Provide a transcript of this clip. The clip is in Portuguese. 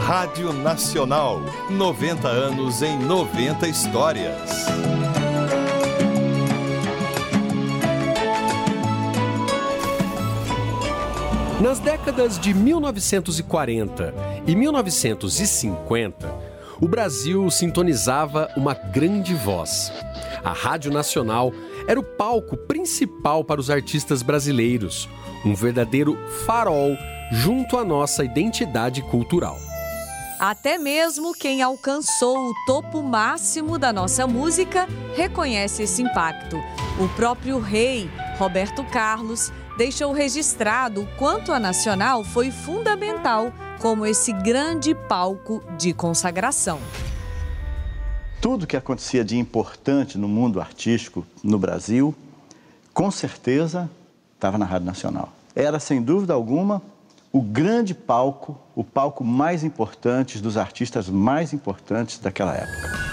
Rádio Nacional, 90 anos em 90 histórias. Nas décadas de 1940 e 1950, o Brasil sintonizava uma grande voz. A Rádio Nacional era o palco principal para os artistas brasileiros, um verdadeiro farol junto à nossa identidade cultural. Até mesmo quem alcançou o topo máximo da nossa música reconhece esse impacto. O próprio rei, Roberto Carlos, deixou registrado o quanto a Nacional foi fundamental como esse grande palco de consagração. Tudo que acontecia de importante no mundo artístico no Brasil, com certeza estava na Rádio Nacional. Era, sem dúvida alguma, o grande palco, o palco mais importante dos artistas mais importantes daquela época.